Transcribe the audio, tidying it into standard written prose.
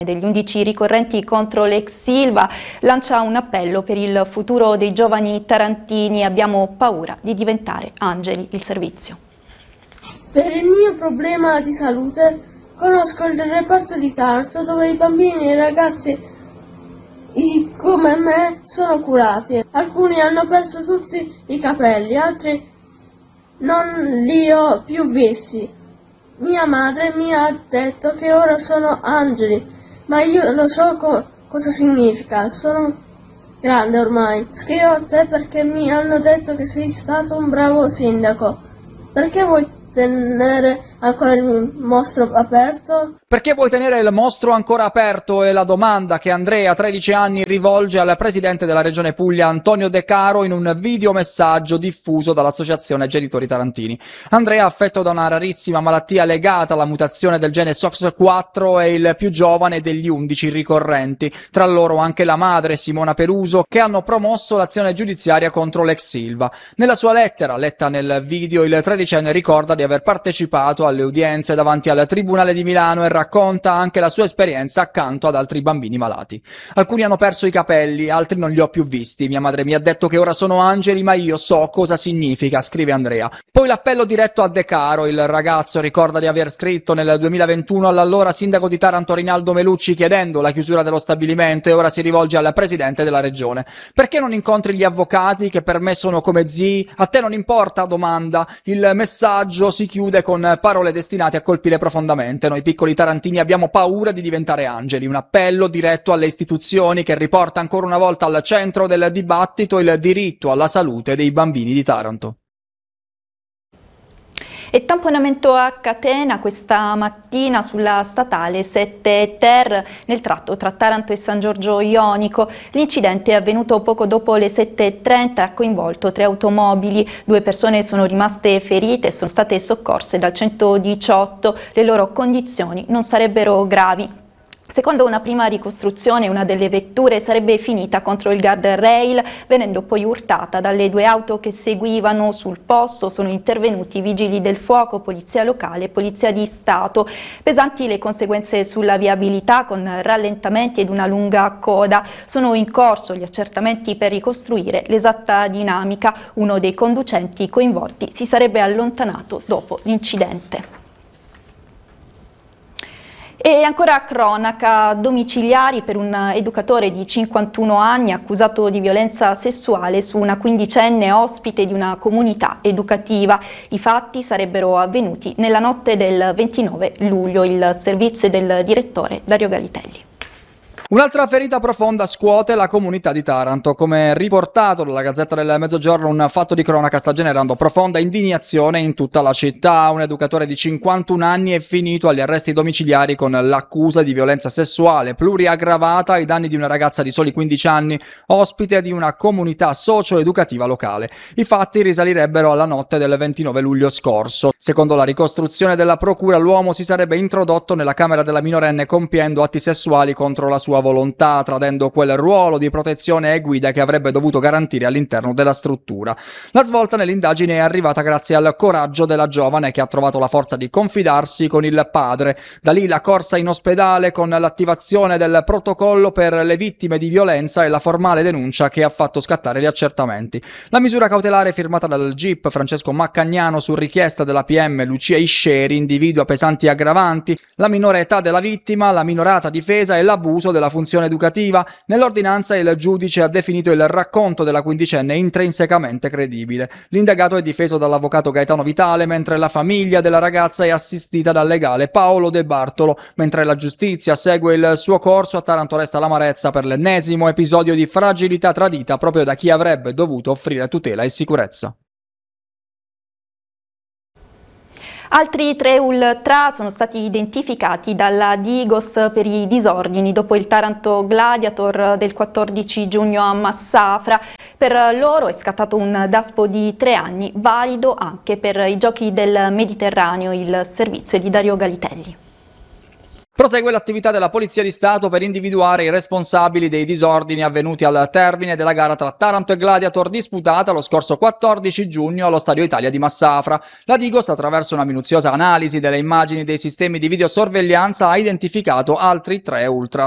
Degli 11 ricorrenti contro l'ex Silva lancia un appello per il futuro dei giovani tarantini. Abbiamo paura di diventare angeli, il servizio. Per il mio problema di salute conosco il reparto di Taranto dove i bambini e i ragazzi come me sono curati. Alcuni hanno perso tutti i capelli, altri non li ho più visti. Mia madre mi ha detto che ora sono angeli. Ma io lo so cosa significa, sono grande ormai. Scrivo a te perché mi hanno detto che sei stato un bravo sindaco. Perché vuoi tenere ancora il mostro aperto? Perché vuoi tenere il mostro ancora aperto? È la domanda che Andrea, 13 anni, rivolge al presidente della regione Puglia Antonio De Caro in un videomessaggio diffuso dall'associazione Genitori Tarantini. Andrea, affetto da una rarissima malattia legata alla mutazione del gene SOX4, è il più giovane degli 11 ricorrenti, tra loro anche la madre Simona Peruso, che hanno promosso l'azione giudiziaria contro l'ex Silva. Nella sua lettera, letta nel video, il 13enne ricorda di aver partecipato alle udienze davanti al Tribunale di Milano e racconta anche la sua esperienza accanto ad altri bambini malati. Alcuni hanno perso i capelli, altri non li ho più visti. Mia madre mi ha detto che ora sono angeli, ma io so cosa significa, scrive Andrea. Poi l'appello diretto a De Caro. Il ragazzo ricorda di aver scritto nel 2021 all'allora sindaco di Taranto Rinaldo Melucci chiedendo la chiusura dello stabilimento e ora si rivolge al presidente della regione. Perché non incontri gli avvocati che per me sono come zii? A te non importa? Domanda. Il messaggio si chiude con parole destinate a colpire profondamente. Noi piccoli tarantini abbiamo paura di diventare angeli. Un appello diretto alle istituzioni che riporta ancora una volta al centro del dibattito il diritto alla salute dei bambini di Taranto. E tamponamento a catena questa mattina sulla statale 7 Ter nel tratto tra Taranto e San Giorgio Ionico. L'incidente è avvenuto poco dopo le 7:30 e ha coinvolto 3 automobili. 2 persone sono rimaste ferite e sono state soccorse dal 118. Le loro condizioni non sarebbero gravi. Secondo una prima ricostruzione, una delle vetture sarebbe finita contro il guardrail, venendo poi urtata dalle 2 auto che seguivano. Sul posto sono intervenuti vigili del fuoco, polizia locale e polizia di Stato. Pesanti le conseguenze sulla viabilità, con rallentamenti ed una lunga coda. Sono in corso gli accertamenti per ricostruire l'esatta dinamica. Uno dei conducenti coinvolti si sarebbe allontanato dopo l'incidente. E ancora cronaca, domiciliari per un educatore di 51 anni accusato di violenza sessuale su una quindicenne ospite di una comunità educativa. I fatti sarebbero avvenuti nella notte del 29 luglio. Il servizio del direttore Dario Galitelli. Un'altra ferita profonda scuote la comunità di Taranto. Come riportato dalla Gazzetta del Mezzogiorno, un fatto di cronaca sta generando profonda indignazione in tutta la città. Un educatore di 51 anni è finito agli arresti domiciliari con l'accusa di violenza sessuale pluriaggravata ai danni di una ragazza di soli 15 anni, ospite di una comunità socio-educativa locale. I fatti risalirebbero alla notte del 29 luglio scorso. Secondo la ricostruzione della procura, l'uomo si sarebbe introdotto nella camera della minorenne compiendo atti sessuali contro la sua volontà, tradendo quel ruolo di protezione e guida che avrebbe dovuto garantire all'interno della struttura. La svolta nell'indagine è arrivata grazie al coraggio della giovane che ha trovato la forza di confidarsi con il padre. Da lì la corsa in ospedale con l'attivazione del protocollo per le vittime di violenza e la formale denuncia che ha fatto scattare gli accertamenti. La misura cautelare firmata dal GIP Francesco Maccagnano su richiesta della PM Lucia Isceri individua pesanti aggravanti, la minore età della vittima, la minorata difesa e l'abuso della funzione educativa. Nell'ordinanza il giudice ha definito il racconto della quindicenne intrinsecamente credibile. L'indagato è difeso dall'avvocato Gaetano Vitale, mentre la famiglia della ragazza è assistita dal legale Paolo De Bartolo. Mentre la giustizia segue il suo corso, a Taranto resta l'amarezza per l'ennesimo episodio di fragilità tradita proprio da chi avrebbe dovuto offrire tutela e sicurezza. Altri 3 ultra sono stati identificati dalla Digos per i disordini dopo il Taranto Gladiator del 14 giugno a Massafra. Per loro è scattato un daspo di 3 anni, valido anche per i Giochi del Mediterraneo. Il servizio di Dario Galitelli. Prosegue l'attività della Polizia di Stato per individuare i responsabili dei disordini avvenuti al termine della gara tra Taranto e Gladiator disputata lo scorso 14 giugno allo Stadio Italia di Massafra. La Digos, attraverso una minuziosa analisi delle immagini dei sistemi di videosorveglianza, ha identificato altri 3 ultras.